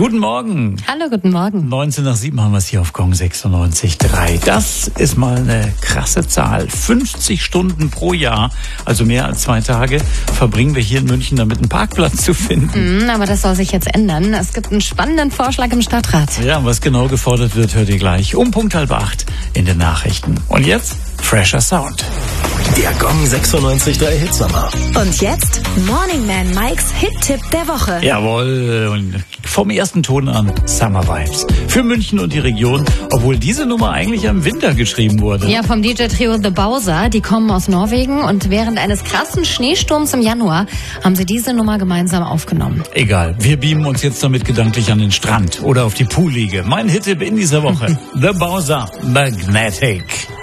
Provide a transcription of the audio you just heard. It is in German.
Guten Morgen. Hallo, guten Morgen. 19 nach 7 haben wir es hier auf Gong 96.3. Das ist mal eine krasse Zahl. 50 Stunden pro Jahr, also mehr als 2 Tage, verbringen wir hier in München, damit einen Parkplatz zu finden. Aber das soll sich jetzt ändern. Es gibt einen spannenden Vorschlag im Stadtrat. Ja, was genau gefordert wird, hört ihr gleich um Punkt 7:30 in den Nachrichten. Und jetzt fresher Sound. Der Gong 96.3 Hitsommer. Und jetzt Morning Man Mikes Hit-Tipp der Woche. Jawohl, und vom ersten Ton an Summer Vibes. Für München und die Region, obwohl diese Nummer eigentlich im Winter geschrieben wurde. Ja, vom DJ-Trio The Bowser. Die kommen aus Norwegen und während eines krassen Schneesturms im Januar haben sie diese Nummer gemeinsam aufgenommen. Egal, wir beamen uns jetzt damit gedanklich an den Strand oder auf die Poolliege. Mein Hit-Tipp in dieser Woche. The Bowser, Magnetic.